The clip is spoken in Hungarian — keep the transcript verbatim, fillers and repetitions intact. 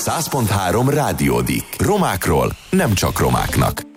száz pont három Rádiódik. Romákról, nem csak romáknak.